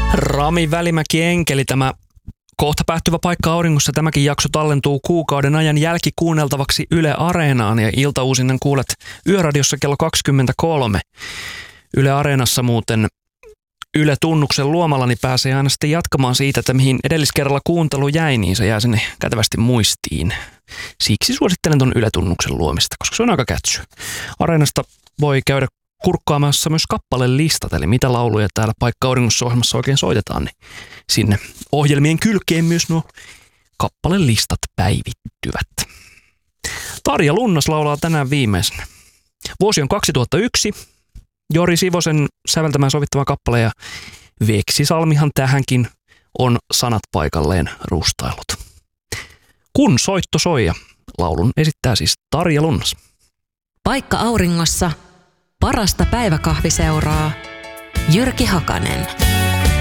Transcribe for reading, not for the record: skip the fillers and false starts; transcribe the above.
Rami Välimäki Enkeli, tämä kohta päättyvä Paikka auringossa. Tämäkin jakso tallentuu kuukauden ajan jälkikuunneltavaksi Yle Areenaan ja iltauusinnan kuulet Yöradiossa kello 23. Yle Areenassa muuten Yle Tunnuksen luomalla niin pääsee aina sitten jatkamaan siitä, että mihin edelliskerralla kuuntelu jäi, niin se jää sinne kätevästi muistiin. Siksi suosittelen ton Yle Tunnuksen luomista, koska se on aika kätsy. Areenasta voi käydä kurkkaamassa myös kappalelistat, eli mitä lauluja täällä Paikka auringossa ohjelmassa oikein soitetaan, niin sinne ohjelmien kylkeen myös nuo kappalelistat päivittyvät. Tarja Lunnas laulaa tänään viimeisenä. Vuosi on 2001. Jori Sivosen säveltämään sovittava kappale ja Veksi Salmihan tähänkin on sanat paikalleen rustaillut. Kun soitto soi ja laulun esittää siis Tarja Lunnas. Paikka auringossa parasta päiväkahviseuraa Jyrki Hakanen.